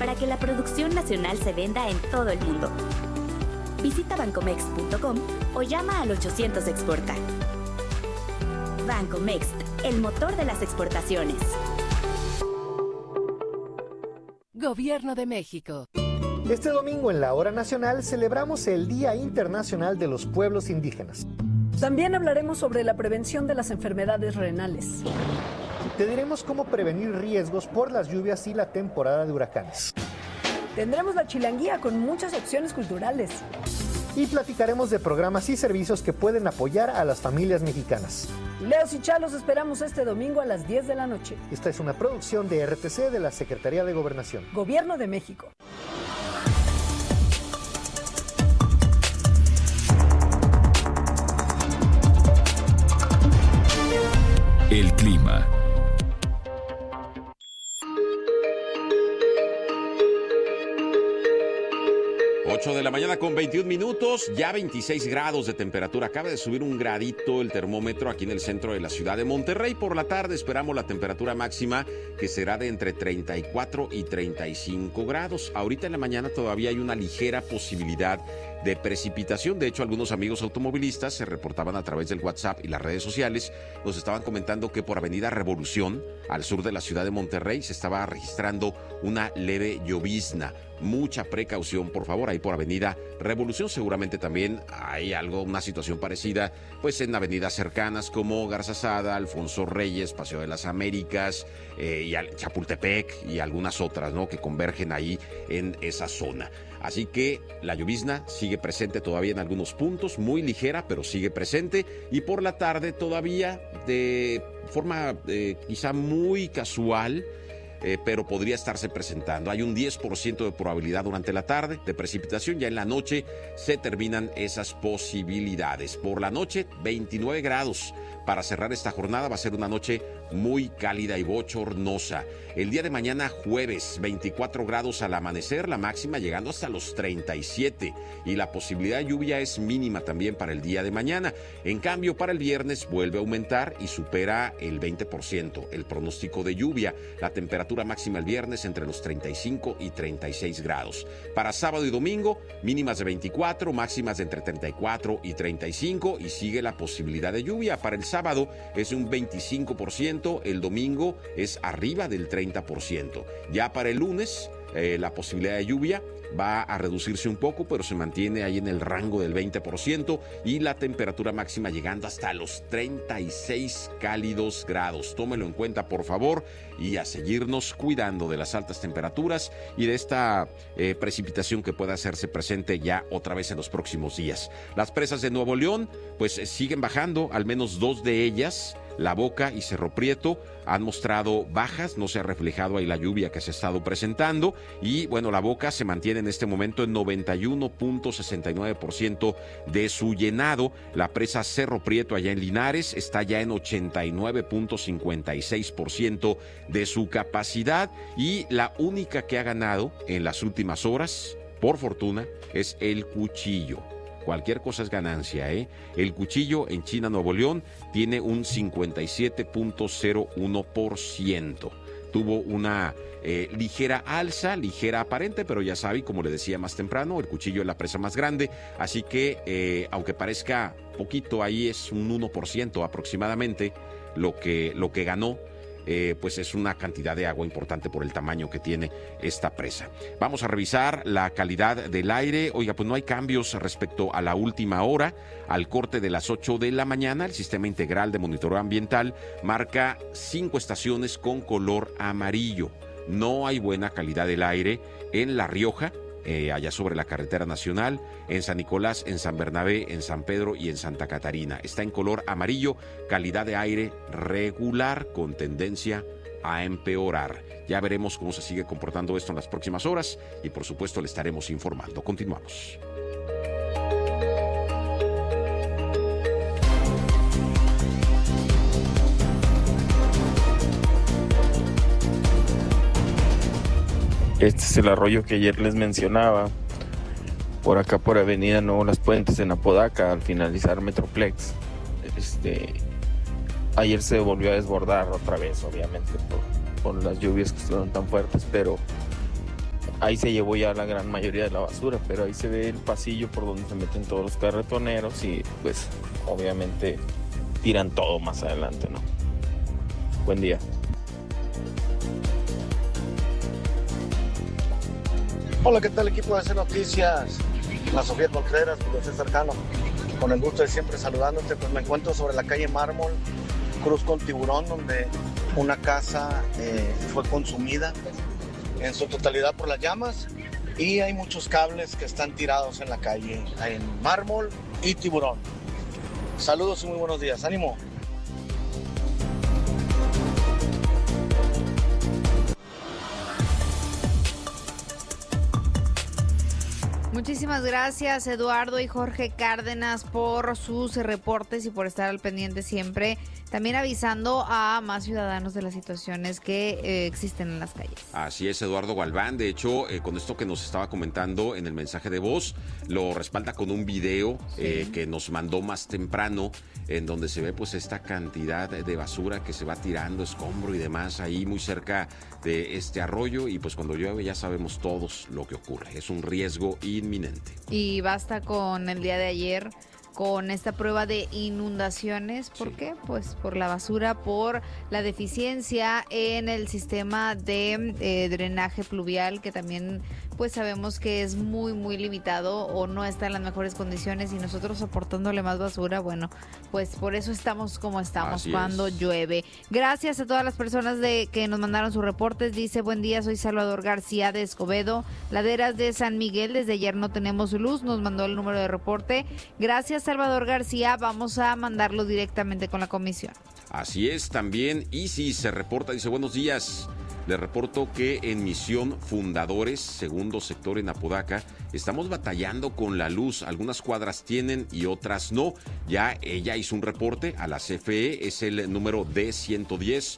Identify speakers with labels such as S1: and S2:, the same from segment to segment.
S1: para que la producción nacional se venda en todo el mundo. Visita bancomext.com o llama al 800 Exporta. Bancomext, el motor de las exportaciones.
S2: Gobierno de México.
S3: Este domingo en la Hora Nacional celebramos el Día Internacional de los Pueblos Indígenas.
S4: También hablaremos sobre la prevención de las enfermedades renales.
S3: Te diremos cómo prevenir riesgos por las lluvias y la temporada de huracanes.
S4: Tendremos la chilanguía con muchas opciones culturales.
S3: Y platicaremos de programas y servicios que pueden apoyar a las familias mexicanas.
S4: Leos y Chalos esperamos este domingo a las 10 de la noche.
S3: Esta es una producción de RTC de la Secretaría de Gobernación.
S4: Gobierno de México.
S5: El clima.
S6: 8 de la mañana con 21 minutos, ya 26 grados de temperatura. Acaba de subir un gradito el termómetro aquí en el centro de la ciudad de Monterrey. Por la tarde esperamos la temperatura máxima que será de entre 34 y 35 grados. Ahorita en la mañana todavía hay una ligera posibilidad de precipitación. De hecho, algunos amigos automovilistas se reportaban a través del WhatsApp y las redes sociales. Nos estaban comentando que por Avenida Revolución, al sur de la ciudad de Monterrey, se estaba registrando una leve llovizna. Mucha precaución, por favor, ahí por Avenida Revolución. Seguramente también hay una situación parecida, pues en avenidas cercanas como Garzazada, Alfonso Reyes, Paseo de las Américas, y Chapultepec y algunas otras, ¿no?, que convergen ahí en esa zona. Así que la llovizna sigue presente todavía en algunos puntos, muy ligera, pero sigue presente. Y por la tarde todavía de forma quizá muy casual, pero podría estarse presentando. Hay un 10% de probabilidad durante la tarde de precipitación. Ya en la noche se terminan esas posibilidades. Por la noche, 29 grados. Para cerrar esta jornada va a ser una noche muy cálida y bochornosa. El día de mañana, jueves, 24 grados al amanecer, la máxima llegando hasta los 37. Y la posibilidad de lluvia es mínima también para el día de mañana. En cambio, para el viernes vuelve a aumentar y supera el 20% el pronóstico de lluvia. La temperatura máxima el viernes entre los 35 y 36 grados. Para sábado y domingo, mínimas de 24, máximas de entre 34 y 35 y sigue la posibilidad de lluvia. Para el sábado es un 25%, el domingo es arriba del 30%. Ya para el lunes, la posibilidad de lluvia va a reducirse un poco, pero se mantiene ahí en el rango del 20% y la temperatura máxima llegando hasta los 36 cálidos grados. Tómelo en cuenta, por favor, y a seguirnos cuidando de las altas temperaturas y de esta precipitación que pueda hacerse presente ya otra vez en los próximos días. Las presas de Nuevo León, pues siguen bajando, al menos dos de ellas. La Boca y Cerro Prieto han mostrado bajas, no se ha reflejado ahí la lluvia que se ha estado presentando y bueno, La Boca se mantiene en este momento en 91.69% de su llenado. La presa Cerro Prieto allá en Linares está ya en 89.56% de su capacidad y la única que ha ganado en las últimas horas, por fortuna, es el Cuchillo. Cualquier cosa es ganancia, ¿eh? El Cuchillo en China, Nuevo León, tiene un 57.01%. Tuvo una ligera alza, ligera aparente, pero ya sabe, como le decía más temprano, el Cuchillo es la presa más grande, así que aunque parezca poquito, ahí es un 1% aproximadamente lo que ganó. Pues es una cantidad de agua importante por el tamaño que tiene esta presa. Vamos a revisar la calidad del aire. Oiga, pues no hay cambios respecto a la última hora. Al corte de las 8 de la mañana, el Sistema Integral de Monitoreo Ambiental marca 5 estaciones con color amarillo. No hay buena calidad del aire en La Rioja, allá sobre la carretera nacional, en San Nicolás, en San Bernabé, en San Pedro y en Santa Catarina. Está en color amarillo, calidad de aire regular con tendencia a empeorar. Ya veremos cómo se sigue comportando esto en las próximas horas y por supuesto le estaremos informando. Continuamos.
S7: Este es el arroyo que ayer les mencionaba, por acá por Avenida Nuevo Las Puentes en Apodaca, al finalizar Metroplex. Ayer se volvió a desbordar otra vez, obviamente, por las lluvias que estuvieron tan fuertes, pero ahí se llevó ya la gran mayoría de la basura, pero ahí se ve el pasillo por donde se meten todos los carretoneros y pues obviamente tiran todo más adelante, ¿no? Buen día.
S8: Hola, ¿qué tal equipo de Hacer Noticias? La Sofía Contreras, José Cercano. Con el gusto de siempre saludándote, pues me encuentro sobre la calle Mármol, Cruz con Tiburón, donde una casa fue consumida en su totalidad por las llamas y hay muchos cables que están tirados en la calle, en Mármol y Tiburón. Saludos y muy buenos días, ánimo.
S9: Muchísimas gracias, Eduardo y Jorge Cárdenas, por sus reportes y por estar al pendiente siempre. También avisando a más ciudadanos de las situaciones que existen en las calles.
S6: Así es, Eduardo Galván. De hecho, con esto que nos estaba comentando en el mensaje de voz, lo respalda con un video que nos mandó más temprano, en donde se ve pues esta cantidad de basura que se va tirando, escombro y demás, ahí muy cerca de este arroyo. Y pues cuando llueve ya sabemos todos lo que ocurre. Es un riesgo inminente. Y
S9: basta con el día de ayer, con esta prueba de inundaciones. ¿Por qué? Pues por la basura, por la deficiencia en el sistema de drenaje pluvial, que también pues sabemos que es muy, muy limitado o no está en las mejores condiciones, y nosotros aportándole más basura, bueno, pues por eso estamos como estamos. Así cuando llueve. Gracias a todas las personas que nos mandaron sus reportes. Dice: buen día, soy Salvador García de Escobedo, laderas de San Miguel, desde ayer no tenemos luz, nos mandó el número de reporte. Gracias, Salvador García, vamos a mandarlo directamente con la comisión.
S6: Así es, también Isis se reporta, dice: buenos días, le reporto que en Misión Fundadores, segundo sector en Apodaca, estamos batallando con la luz, algunas cuadras tienen y otras no. Ya ella hizo un reporte a la CFE, es el número D110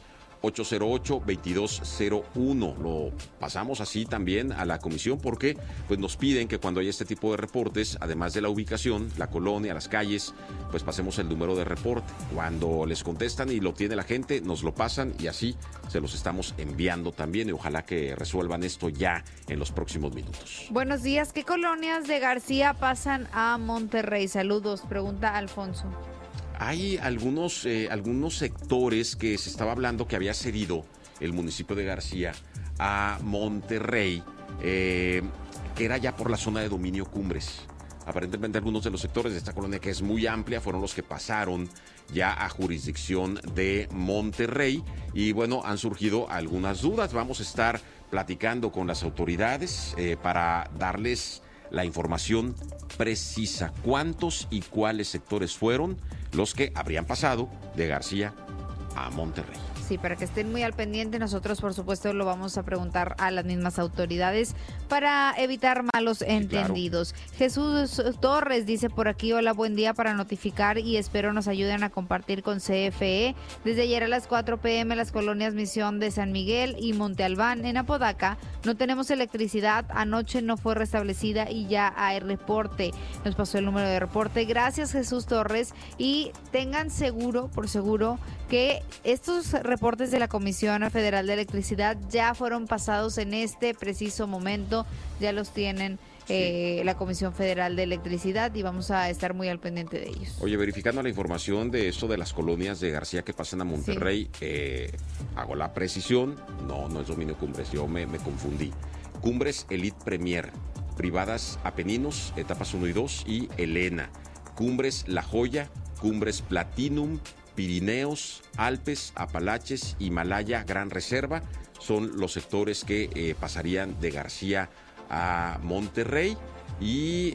S6: 808-2201. Lo pasamos así también a la comisión porque pues nos piden que cuando haya este tipo de reportes, además de la ubicación, la colonia, las calles, pues pasemos el número de reporte. Cuando les contestan y lo tiene la gente, nos lo pasan y así se los estamos enviando también, y ojalá que resuelvan esto ya en los próximos minutos.
S9: Buenos días, ¿qué colonias de García pasan a Monterrey? Saludos, pregunta Alfonso.
S6: Hay algunos sectores que se estaba hablando que había cedido el municipio de García a Monterrey, que era ya por la zona de dominio Cumbres. Aparentemente algunos de los sectores de esta colonia, que es muy amplia, fueron los que pasaron ya a jurisdicción de Monterrey. Y bueno, han surgido algunas dudas. Vamos a estar platicando con las autoridades para darles la información precisa. ¿Cuántos y cuáles sectores fueron los que habrían pasado de García a Monterrey?
S9: Sí, para que estén muy al pendiente. Nosotros, por supuesto, lo vamos a preguntar a las mismas autoridades para evitar malos entendidos. Claro. Jesús Torres dice por aquí: hola, buen día, para notificar y espero nos ayuden a compartir con CFE. Desde ayer a las 4 p.m. las colonias Misión de San Miguel y Monte Albán en Apodaca no tenemos electricidad. Anoche no fue restablecida y ya hay reporte. Nos pasó el número de reporte. Gracias, Jesús Torres, y tengan por seguro que estos reportes de la Comisión Federal de Electricidad ya fueron pasados en este preciso momento, ya los tienen la Comisión Federal de Electricidad y vamos a estar muy al pendiente de ellos.
S6: Oye, verificando la información de esto de las colonias de García que pasan a Monterrey, hago la precisión, no es dominio Cumbres, yo me confundí. Cumbres Elite Premier, privadas Apeninos, etapas 1 y 2 y Elena. Cumbres La Joya, Cumbres Platinum, Pirineos, Alpes, Apalaches, Himalaya, Gran Reserva, son los sectores que pasarían de García a Monterrey. Y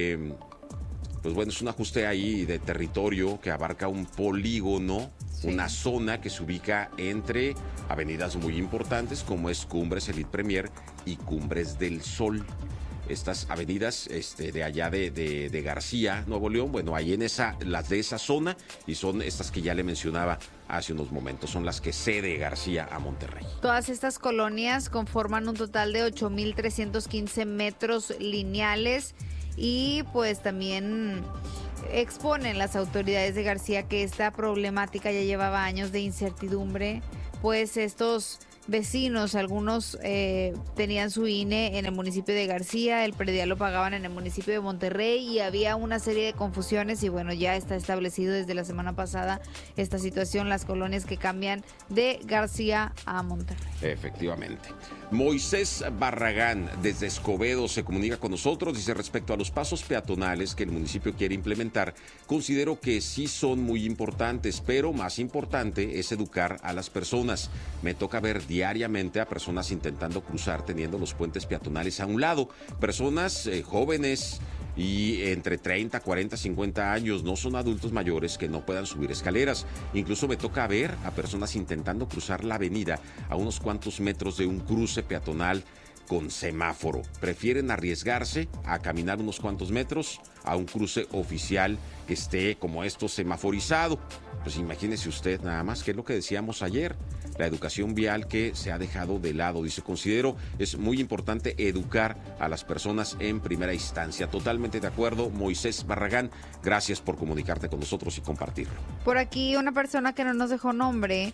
S6: pues bueno, es un ajuste ahí de territorio que abarca un polígono, una zona que se ubica entre avenidas muy importantes como es Cumbres Elite Premier y Cumbres del Sol. Estas avenidas de allá de García, Nuevo León, bueno, ahí en las de esa zona, y son estas que ya le mencionaba hace unos momentos, son las que cede García a Monterrey.
S9: Todas estas colonias conforman un total de 8,315 metros lineales y pues también exponen las autoridades de García que esta problemática ya llevaba años de incertidumbre, pues estos vecinos, algunos tenían su INE en el municipio de García, el predial lo pagaban en el municipio de Monterrey y había una serie de confusiones y bueno, ya está establecido desde la semana pasada esta situación, las colonias que cambian de García a Monterrey.
S6: Efectivamente. Moisés Barragán desde Escobedo se comunica con nosotros, dice respecto a los pasos peatonales que el municipio quiere implementar, considero que sí son muy importantes, pero más importante es educar a las personas. Me toca ver diariamente a personas intentando cruzar teniendo los puentes peatonales a un lado, personas jóvenes y entre 30, 40, 50 años, no son adultos mayores que no puedan subir escaleras. Incluso me toca ver a personas intentando cruzar la avenida a unos cuantos metros de un cruce peatonal con semáforo. Prefieren arriesgarse a caminar unos cuantos metros a un cruce oficial que esté como esto semaforizado. Pues imagínese usted nada más, que es lo que decíamos ayer, la educación vial que se ha dejado de lado. Dice, considero es muy importante educar a las personas en primera instancia. Totalmente de acuerdo, Moisés Barragán, gracias por comunicarte con nosotros y compartirlo.
S9: Por aquí una persona que no nos dejó nombre,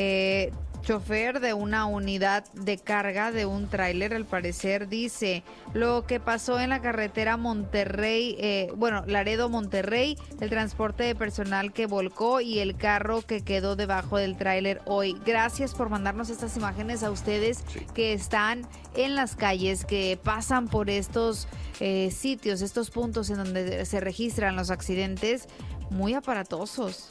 S9: chofer de una unidad de carga de un tráiler, al parecer, dice lo que pasó en la carretera Monterrey, Laredo-Monterrey, el transporte de personal que volcó y el carro que quedó debajo del tráiler hoy. Gracias por mandarnos estas imágenes a ustedes que están en las calles, que pasan por estos sitios, estos puntos en donde se registran los accidentes muy aparatosos.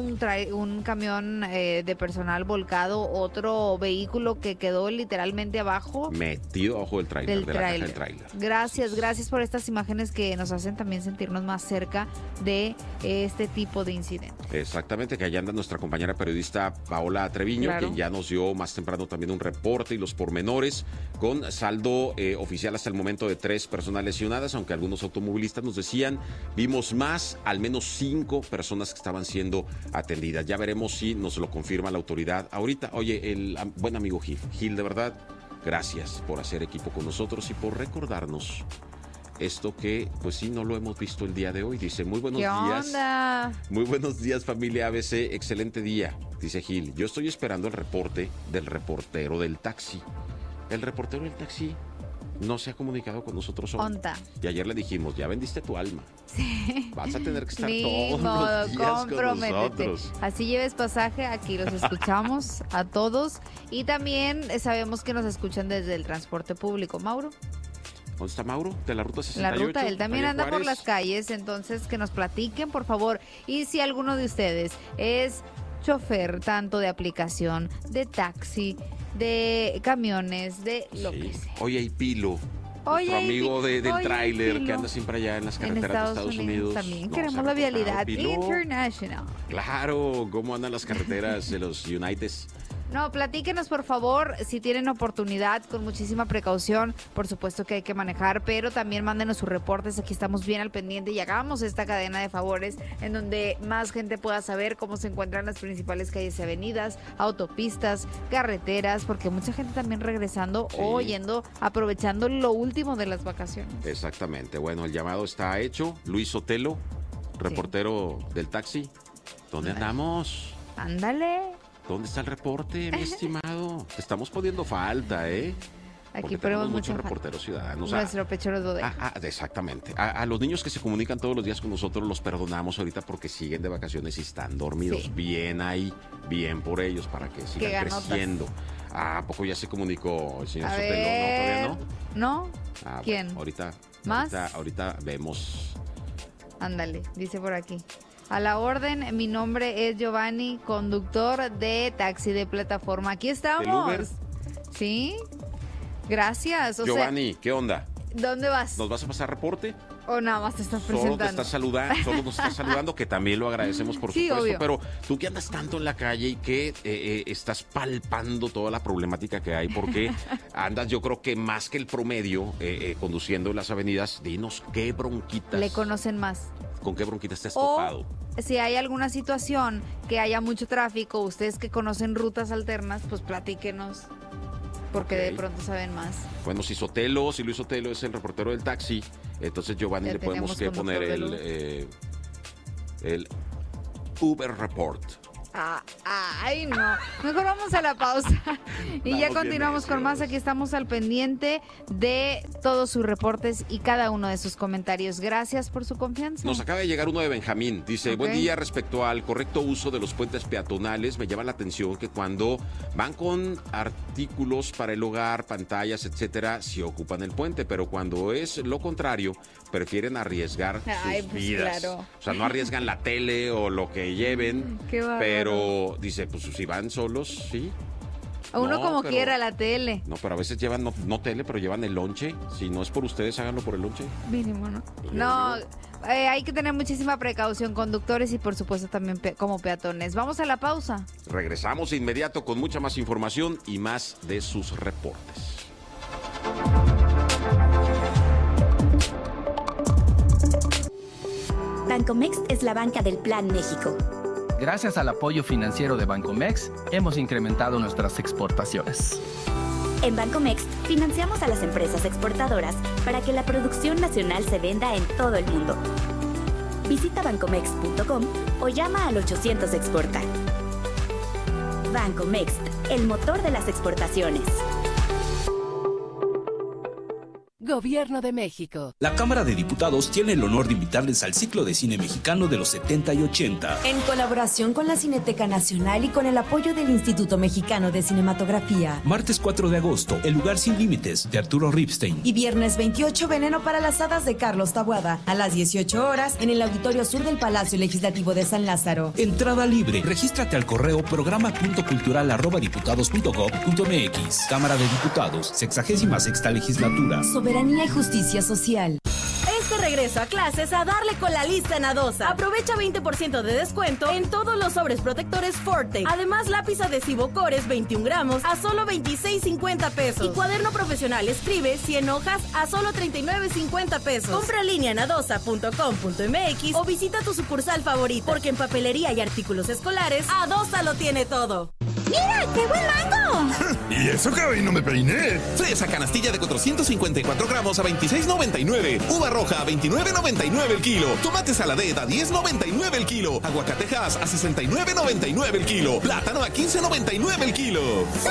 S9: Un camión de personal volcado, otro vehículo que quedó literalmente abajo.
S6: Metido abajo del tráiler, de la caja del tráiler.
S9: Gracias por estas imágenes que nos hacen también sentirnos más cerca de este tipo de incidentes.
S6: Exactamente, que allá anda nuestra compañera periodista Paola Treviño, claro, que ya nos dio más temprano también un reporte y los pormenores, con saldo oficial hasta el momento de 3 personas lesionadas, aunque algunos automovilistas nos decían, vimos al menos 5 personas que estaban siendo atendidas. Ya veremos si nos lo confirma la autoridad ahorita. Oye, el buen amigo Gil, de verdad, gracias por hacer equipo con nosotros y por recordarnos esto que, pues sí, no lo hemos visto el día de hoy. Dice, muy buenos días.
S9: ¿Qué onda?
S6: Muy buenos días, familia ABC, excelente día. Dice Gil, yo estoy esperando el reporte del reportero del taxi. El reportero del taxi no se ha comunicado con nosotros hoy.
S9: Onta.
S6: Y ayer le dijimos, ya vendiste tu alma.
S9: Sí.
S6: Vas a tener que estar todos los días con nosotros.
S9: Así lleves pasaje, aquí los escuchamos a todos. Y también sabemos que nos escuchan desde el transporte público. Mauro.
S6: ¿Dónde está Mauro? De la ruta 68.
S9: La ruta, él también anda por las calles, entonces que nos platiquen, por favor. Y si alguno de ustedes es chofer, tanto de aplicación, de taxi, de camiones, de lo que sea.
S6: Oye, y Pilo, nuestro amigo del tráiler que anda siempre allá en las carreteras de Estados Unidos.
S9: También queremos la vialidad international.
S6: Claro, ¿cómo andan las carreteras de los Unites?
S9: No, platíquenos por favor, si tienen oportunidad, con muchísima precaución, por supuesto que hay que manejar, pero también mándenos sus reportes, aquí estamos bien al pendiente y hagamos esta cadena de favores en donde más gente pueda saber cómo se encuentran las principales calles y avenidas, autopistas, carreteras, porque mucha gente también regresando o yendo, aprovechando lo último de las vacaciones.
S6: Exactamente, bueno, el llamado está hecho. Luis Sotelo, reportero del taxi, ¿dónde andamos?
S9: Ándale.
S6: ¿Dónde está el reporte, mi estimado? Te estamos poniendo falta, ¿eh?
S9: Aquí ponemos
S6: muchos reporteros ciudadanos.
S9: Nuestro pechero de bodega.
S6: Exactamente. A los niños que se comunican todos los días con nosotros los perdonamos ahorita porque siguen de vacaciones y están dormidos. Sí. Bien ahí, bien por ellos, para que sigan creciendo. ¿A poco ya se comunicó el señor Sotelo? No, todavía no.
S9: ¿No? ¿Quién?
S6: Bueno,
S9: ¿Más?
S6: Ahorita vemos.
S9: Ándale, dice por aquí. A la orden, mi nombre es Giovanni, conductor de taxi de plataforma. Aquí estamos.
S6: ¿Del Uber?
S9: Sí. Gracias.
S6: Giovanni, ¿qué onda?
S9: ¿Dónde vas?
S6: ¿Nos vas a pasar reporte?
S9: ¿O nada más te estás presentando?
S6: Solo nos estás saludando, que también lo agradecemos, por supuesto.
S9: Obvio.
S6: Pero tú que andas tanto en la calle y que estás palpando toda la problemática que hay, porque andas, yo creo que más que el promedio, conduciendo en las avenidas, dinos qué bronquitas.
S9: Le conocen más.
S6: ¿Con qué bronquitas te has topado?
S9: Si hay alguna situación que haya mucho tráfico, ustedes que conocen rutas alternas, pues platíquenos. Porque de pronto saben más.
S6: Bueno, si Luis Sotelo es el reportero del taxi, entonces Giovanni le podemos que poner el Uber Report.
S9: Ay, no. Mejor vamos a la pausa y ya continuamos con más. Aquí estamos al pendiente de todos sus reportes y cada uno de sus comentarios. Gracias por su confianza.
S6: Nos acaba de llegar uno de Benjamín. Dice, buen día, respecto al correcto uso de los puentes peatonales, me llama la atención que cuando van con artículos para el hogar, pantallas, etcétera, sí ocupan el puente, pero cuando es lo contrario, prefieren arriesgar sus vidas.
S9: Claro.
S6: O sea, no arriesgan la tele o lo que lleven, pero dice, pues si van solos, sí.
S9: A uno como quiera, la tele.
S6: No, pero a veces llevan, no tele, pero llevan el lonche. Si no es por ustedes, háganlo por el lonche.
S9: Mínimo, ¿no? No, hay que tener muchísima precaución, conductores y por supuesto también como peatones. Vamos a la pausa.
S6: Regresamos de inmediato con mucha más información y más de sus reportes.
S1: Bancomext es la banca del Plan México.
S10: Gracias al apoyo financiero de Bancomext, hemos incrementado nuestras exportaciones.
S1: En Bancomext financiamos a las empresas exportadoras para que la producción nacional se venda en todo el mundo. Visita bancomext.com o llama al 800 Exporta. Bancomext, el motor de las exportaciones.
S2: Gobierno de México.
S11: La Cámara de Diputados tiene el honor de invitarles al ciclo de cine mexicano de los 70 y 80.
S12: En colaboración con la Cineteca Nacional y con el apoyo del Instituto Mexicano de Cinematografía.
S11: Martes 4 de agosto, El lugar sin límites, de Arturo Ripstein.
S12: Y viernes 28, Veneno para las hadas, de Carlos Taboada. A las 18 horas, en el Auditorio Sur del Palacio Legislativo de San Lázaro.
S11: Entrada libre. Regístrate al correo programa.cultural@diputados.gov.mx. Cámara de Diputados, 66ª Legislatura.
S12: Soberanía y justicia social.
S13: Regreso a clases a darle con la lista en Adosa. Aprovecha 20% de descuento en todos los sobres protectores Forte. Además, lápiz adhesivo Cores 21 gramos a solo $26.50 pesos. Y cuaderno profesional Escribe 100 hojas a solo $39.50 pesos. Compra en línea en adosa.com.mx o visita tu sucursal favorita. Porque en papelería y artículos escolares, Adosa lo tiene todo.
S14: ¡Mira, qué buen mango!
S15: ¿Y eso que hoy no me peiné?
S16: Fresa canastilla de 454 gramos a $26.99. Uva roja a $29.99 el kilo. Tomate saladet a $10.99 el kilo. Aguacatejas a $69.99 el kilo. Plátano a $15.99 el kilo.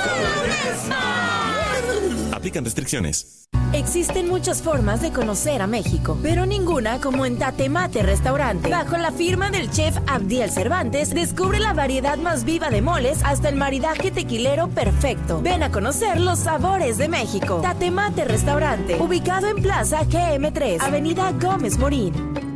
S16: Aplican restricciones.
S13: Existen muchas formas de conocer a México, pero ninguna como en Tatemate Restaurante. Bajo la firma del chef Abdiel Cervantes, descubre la variedad más viva de moles hasta el maridaje tequilero perfecto. Ven a conocer los sabores de México. Tatemate Restaurante, ubicado en Plaza GM3, Avenida Gómez Morín.